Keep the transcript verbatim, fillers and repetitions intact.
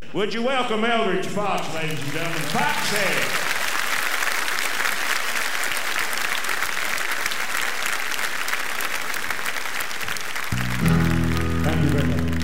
Would you welcome Eldridge Fox, ladies and gentlemen? Foxhead. Thank you very much.